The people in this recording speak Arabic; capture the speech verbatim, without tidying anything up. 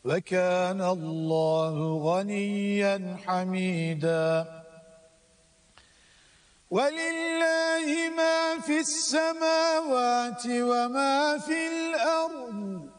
وكان الله غنيا حميدا ولله ما في السماوات وما في الأرض